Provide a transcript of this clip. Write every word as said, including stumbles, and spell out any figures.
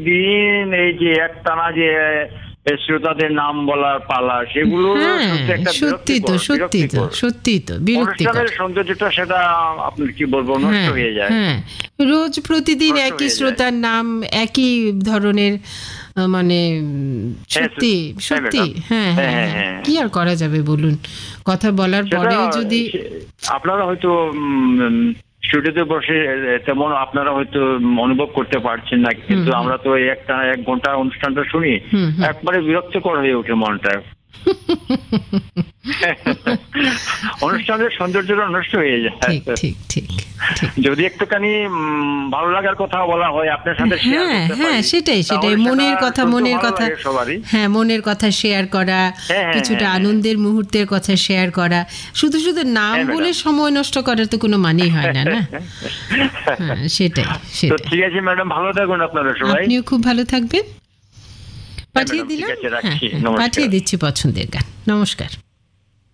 প্রতিদিন এই যে একটানা যে শ্রোতাদের নাম বলার পালা, সেগুলো সত্যি তো সত্যি তো সত্যি তো বিরক্তিকর। অনুষ্ঠানের সৌন্দর্যটা সেটা আপনি কি বলবো নষ্ট হয়ে যায়। হ্যাঁ, রোজ প্রতিদিন একই শ্রোতার নাম, একই ধরনের, মানে সত্যি সত্যি। হ্যাঁ হ্যাঁ, কি আর করা যাবে বলুন, কথা বলার পরেও যদি আপনারা হয়তো স্টুডিওতে বসে তেমন আপনারা হয়তো অনুভব করতে পারছেন না, কিন্তু আমরা তো একটা এক ঘন্টা অনুষ্ঠানটা শুনি, একবারে বিরক্তকর হয়ে ওঠে মনটা। অনুষ্ঠানের সৌন্দর্যটা নষ্ট হয়ে যায়। ঠিক ঠিক, যদি একটুখানি ভালো লাগার কথা বলা হয় আপনার সাথে, হ্যাঁ সেটাই সেটাই মনের কথা, মনের কথা, হ্যাঁ মনের কথা শেয়ার করা, কিছুটা আনন্দের মুহূর্তের কথা শেয়ার করা। শুধু শুধু নাম বলে সময় নষ্ট করার তো কোনো মানেই হয় না, না? সেটাই সেটাই। ঠিক আছে ম্যাডাম, ভালো থাকুন আপনারা সবাই। আপনিও খুব ভালো থাকবেন। পাঠিয়ে দিলাম, পাঠিয়ে দিচ্ছি পছন্দের গান। নমস্কার।